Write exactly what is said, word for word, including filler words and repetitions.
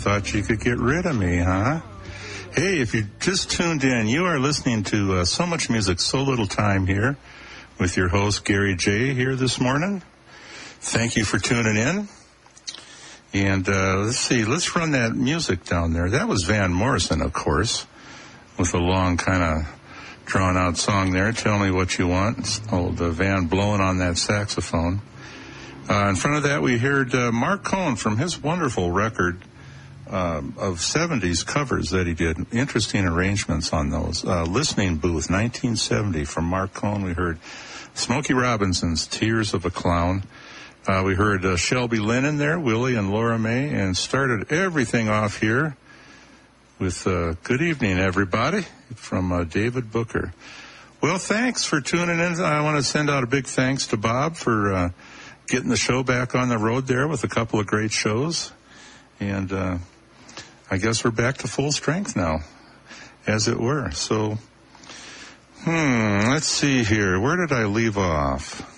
thought you could get rid of me, huh? Hey, if you just tuned in, you are listening to uh, So Much Music, So Little Time here with your host, Gary J. here this morning. Thank you for tuning in. And uh, let's see, let's run that music down there. That was Van Morrison, of course, with a long kind of drawn-out song there. Tell Me What You Want. It's old uh, Van blowing on that saxophone. Uh, in front of that, we heard uh, Marc Cohn from his wonderful record um, of seventies covers that he did. Interesting arrangements on those. Uh, Listening Booth, nineteen seventy, from Marc Cohn. We heard Smokey Robinson's Tears of a Clown. Uh, we heard uh, Shelby Lynn in there, Willie and Laura May, and started everything off here with uh, Good Evening, Everybody, from uh, David Booker. Well, thanks for tuning in. I want to send out a big thanks to Bob for uh, getting the show back on the road there with a couple of great shows. And uh, I guess we're back to full strength now, as it were. So, hmm, let's see here. Where did I leave off?